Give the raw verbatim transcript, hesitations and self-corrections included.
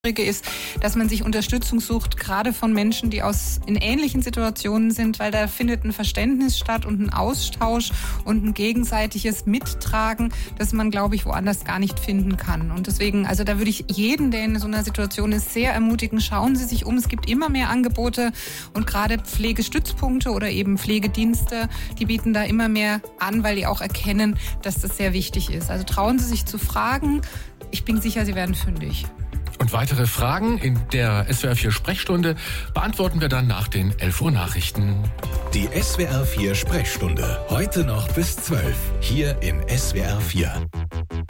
ist, dass man sich Unterstützung sucht, gerade von Menschen, die aus in ähnlichen Situationen sind, weil da findet ein Verständnis statt und ein Austausch und ein gegenseitiges Mittragen, das man, glaube ich, woanders gar nicht finden kann. Und deswegen, also da würde ich jeden, der in so einer Situation ist, sehr ermutigen, schauen Sie sich um. Es gibt immer mehr Angebote und gerade Pflegestützpunkte oder eben Pflegedienste, die bieten da immer mehr an, weil die auch erkennen, dass das sehr wichtig ist. Also trauen Sie sich zu fragen. Ich bin sicher, Sie werden fündig. Und weitere Fragen in der S W R vier Sprechstunde beantworten wir dann nach den elf Uhr Nachrichten. Die S W R vier Sprechstunde, heute noch bis zwölf, hier in S W R vier.